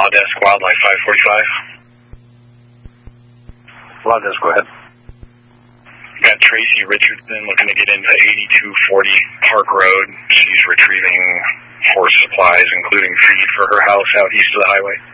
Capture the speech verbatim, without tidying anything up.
Law Desk, Wildlife five forty-five. Law Desk, go ahead. Got Tracy Richardson looking to get into eighty-two forty Park Road. She's retrieving horse supplies, including feed for her house out east of the highway.